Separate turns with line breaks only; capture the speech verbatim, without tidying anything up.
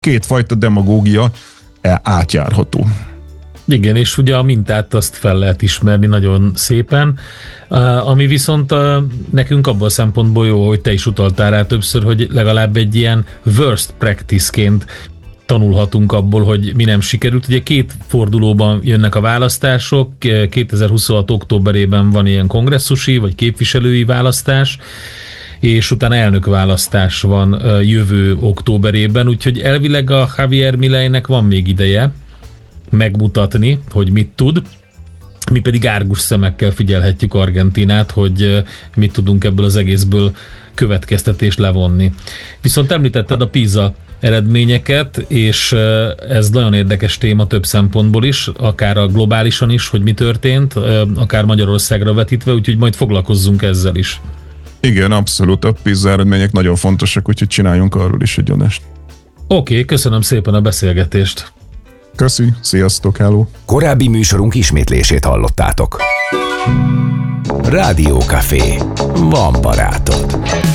kétfajta demagógia átjárható.
Igen, és ugye a mintát azt fel lehet ismerni nagyon szépen, uh, ami viszont uh, nekünk abból a szempontból jó, hogy te is utaltál rá többször, hogy legalább egy ilyen worst practice-ként tanulhatunk abból, hogy mi nem sikerült. Ugye két fordulóban jönnek a választások, kétezer-huszonhat októberében van ilyen kongresszusi vagy képviselői választás, és utána elnökválasztás van uh, jövő októberében, úgyhogy elvileg a Javier Mileinek van még ideje megmutatni, hogy mit tud. Mi pedig árgus szemekkel figyelhetjük Argentínát, hogy mit tudunk ebből az egészből következtetést levonni. Viszont említetted a PISA eredményeket, és ez nagyon érdekes téma több szempontból is, akár a globálisan is, hogy mi történt, akár Magyarországra vetítve, úgyhogy majd foglalkozzunk ezzel is.
Igen, abszolút, a PISA eredmények nagyon fontosak, úgyhogy csináljunk arról is egy adást.
Oké, okay, köszönöm szépen a beszélgetést.
Köszi, sziasztok, hello!
Korábbi műsorunk ismétlését hallottátok. Rádió Café. Van barátod.